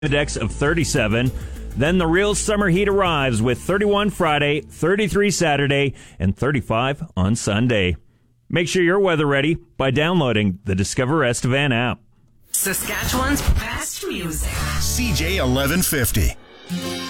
index of 37. Then the real summer heat arrives with 31 Friday, 33 Saturday, and 35 on Sunday. Make sure you're weather ready by downloading the Discover Estevan app. Saskatchewan's best music. CJ 1150.